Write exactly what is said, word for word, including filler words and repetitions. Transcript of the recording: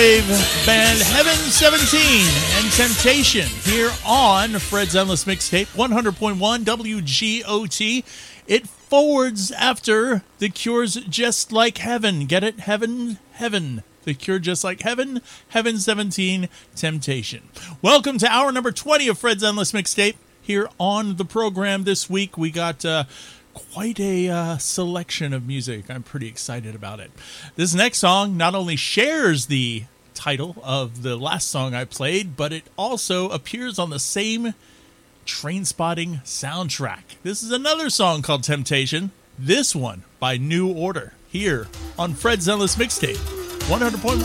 Band Heaven seventeen and Temptation here on Fred's Endless Mixtape, one hundred point one W G O T. It forwards after The Cure's Just Like Heaven. Get it? Heaven, Heaven. The Cure Just Like Heaven, Heaven seventeen, Temptation. Welcome to hour number twenty of Fred's Endless Mixtape. Here on the program this week, we got uh, quite a uh, selection of music. I'm pretty excited about it. This next song not only shares the title of the last song I played, but it also appears on the same Trainspotting soundtrack. This is another song called Temptation. This one by New Order here on Fred's Endless Mixtape, one hundred point one